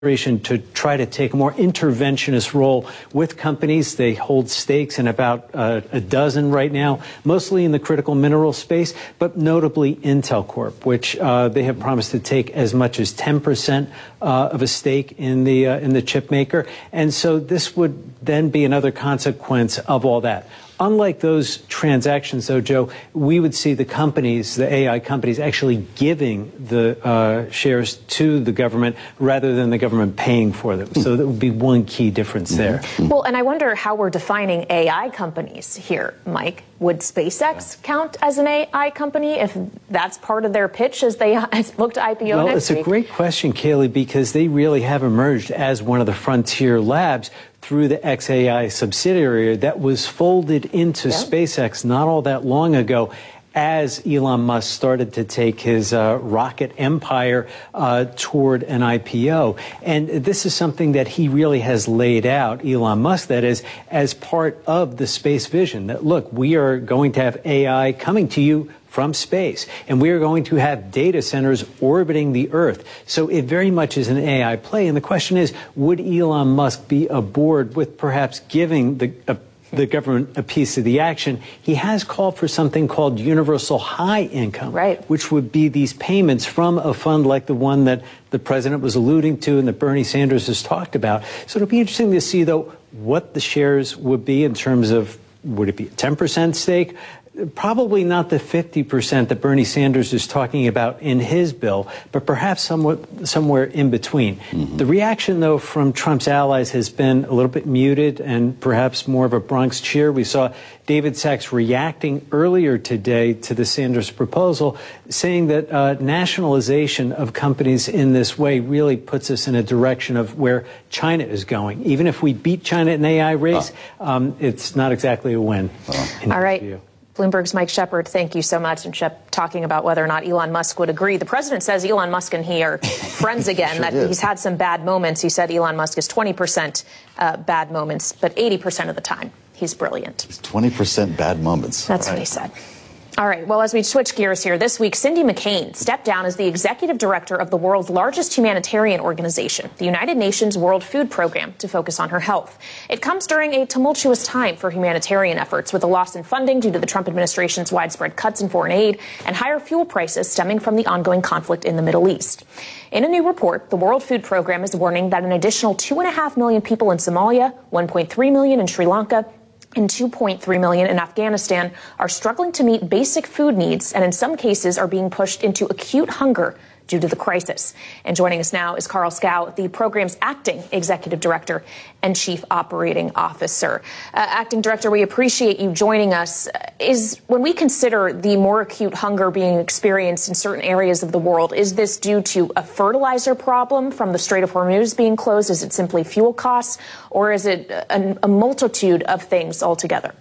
to try to take a more interventionist role with companies. They hold stakes in about a dozen right now, mostly in the critical mineral space, but notably Intel Corp, which they have promised to take as much as 10% of a stake in the chip maker. And so this would then be another consequence of all that. Unlike those transactions, though, Joe, we would see the companies, the AI companies, actually giving the shares to the government rather than the government paying for them. So that would be one key difference there. Well, and I wonder how we're defining AI companies here, Mike. Would SpaceX count as an AI company if that's part of their pitch as they look to IPO next week? Well, it's a great question, Kayleigh, because they really have emerged as one of the frontier labs through the xAI subsidiary that was folded into SpaceX not all that long ago, as Elon Musk started to take his rocket empire toward an IPO. And this is something that he really has laid out, Elon Musk, that is, as part of the space vision, that, look, we are going to have AI coming to you from space, and we are going to have data centers orbiting the Earth. So it very much is an AI play. And the question is, would Elon Musk be aboard with perhaps giving the government a piece of the action? He has called for something called universal high income, which would be these payments from a fund like the one that the president was alluding to and that Bernie Sanders has talked about. So it'll be interesting to see, though, what the shares would be in terms of, would it be a 10% stake? Probably not the 50% that Bernie Sanders is talking about in his bill, but perhaps somewhere in between. The reaction, though, from Trump's allies has been a little bit muted and perhaps more of a Bronx cheer. We saw David Sachs reacting earlier today to the Sanders proposal, saying that nationalization of companies in this way really puts us in a direction of where China is going. Even if we beat China in an AI race, it's not exactly a win. All right. Bloomberg's Mike Shepard, thank you so much. And Shep, talking about whether or not Elon Musk would agree. The president says Elon Musk and he are friends again, that he's had some bad moments. He said Elon Musk is 20% bad moments, but 80% of the time he's brilliant. It's 20% bad moments. That's what he said. All right. Well, as we switch gears here, this week, Cindy McCain stepped down as the executive director of the world's largest humanitarian organization, the United Nations World Food Program, to focus on her health. It comes during a tumultuous time for humanitarian efforts, with a loss in funding due to the Trump administration's widespread cuts in foreign aid and higher fuel prices stemming from the ongoing conflict in the Middle East. In a new report, the World Food Program is warning that an additional 2.5 million people in Somalia, 1.3 million in Sri Lanka, and 2.3 million in Afghanistan are struggling to meet basic food needs and in some cases are being pushed into acute hunger due to the crisis. And joining us now is Carl Scow, the program's acting executive director and chief operating officer. Acting director, we appreciate you joining us. When we consider the more acute hunger being experienced in certain areas of the world, is this due to a fertilizer problem from the Strait of Hormuz being closed? Is it simply fuel costs, or is it a multitude of things altogether?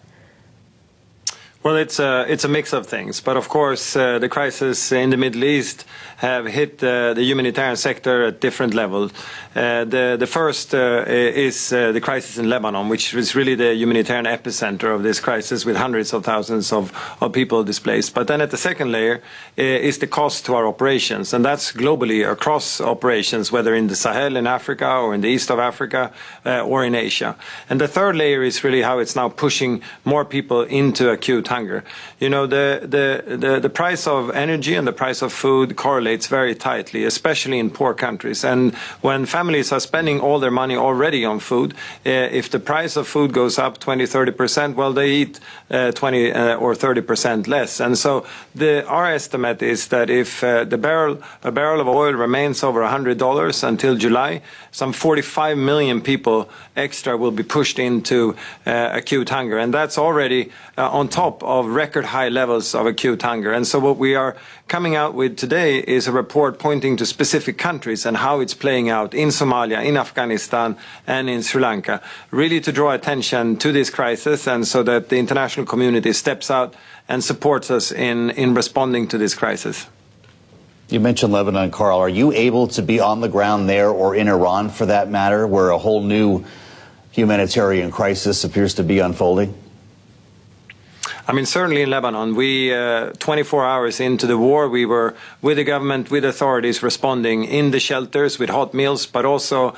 Well, it's a mix of things, but of course the crisis in the Middle East have hit the humanitarian sector at different levels. The first is the crisis in Lebanon, which is really the humanitarian epicenter of this crisis, with hundreds of thousands of people displaced. But then at the second layer is the cost to our operations, and that's globally across operations, whether in the Sahel in Africa or in the east of Africa or in Asia. And the third layer is really how it's now pushing more people into acute hunger. You know, the price of energy and the price of food correlates very tightly, especially in poor countries. And when families are spending all their money already on food, if the price of food goes up 20-30%, well, they eat 20 or 30% less. And so our estimate is that if a barrel of oil remains over $100 until July, some 45 million people extra will be pushed into acute hunger. And that's already on top of record high levels of acute hunger. And so what we are coming out with today is a report pointing to specific countries and how it's playing out in Somalia, in Afghanistan, and in Sri Lanka, really to draw attention to this crisis, and so that the international community steps out and supports us in responding to this crisis. You mentioned Lebanon, Carl. Are you able to be on the ground there, or in Iran for that matter, where a whole new humanitarian crisis appears to be unfolding? I mean, certainly in Lebanon, we 24 hours into the war, we were with the government, with authorities responding in the shelters with hot meals, but also